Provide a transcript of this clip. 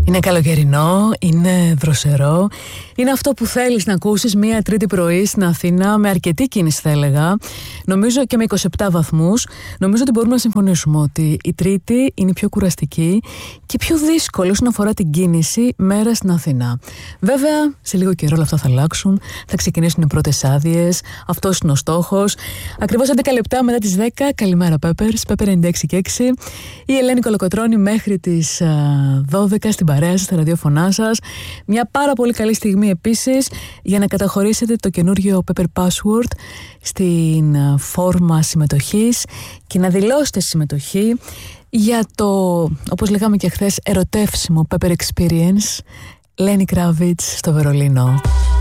Είναι καλοκαιρινό, είναι δροσερό. Είναι αυτό που θέλεις να ακούσεις μία Τρίτη πρωί στην Αθήνα, με αρκετή κίνηση θα έλεγα. Νομίζω και με 27 βαθμούς. Νομίζω ότι μπορούμε να συμφωνήσουμε ότι η Τρίτη είναι πιο κουραστική και πιο δύσκολη όσον αφορά την κίνηση μέρα στην Αθήνα. Βέβαια, σε λίγο καιρό όλα αυτά θα αλλάξουν. Θα ξεκινήσουν οι πρώτες άδειες. Αυτός είναι ο στόχος. Ακριβώς 11 λεπτά μετά τις 10. Καλημέρα, Peppers. Pepper 96 και 6. Η Ελένη Κολοκοτρώνη μέχρι τις 12 στην παρέα σας, στα ραδιόφωνά σας. Μια πάρα πολύ καλή στιγμή επίσης για να καταχωρήσετε το καινούργιο Pepper Password στην φόρμα συμμετοχής και να δηλώσετε συμμετοχή για το, όπως λέγαμε και χθες, ερωτεύσιμο Pepper Experience Lenny Kravitz στο Βερολίνο.